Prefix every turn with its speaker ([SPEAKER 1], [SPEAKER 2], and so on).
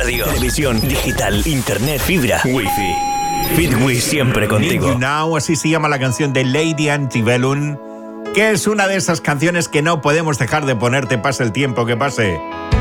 [SPEAKER 1] radio, televisión, digital, internet, fibra, wifi. Fitwi siempre contigo.
[SPEAKER 2] Need You Now, así se llama la canción de Lady Antebellum, que es una de esas canciones que no podemos dejar de ponerte, pase el tiempo que pase.